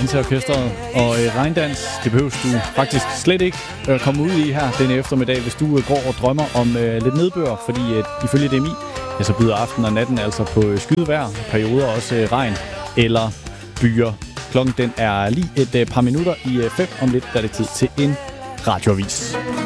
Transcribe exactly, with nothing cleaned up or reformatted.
Danseorkestret og øh, regndans, det behøver du faktisk slet ikke øh, komme ud i her denne eftermiddag, hvis du øh, går og drømmer om øh, lidt nedbør, fordi øh, ifølge D M I, ja, så byder aften og natten altså på øh, skydevejr, perioder også øh, regn eller byer. Klokken den er lige et øh, par minutter i øh, fem. Om lidt der er det tid til en radioavis.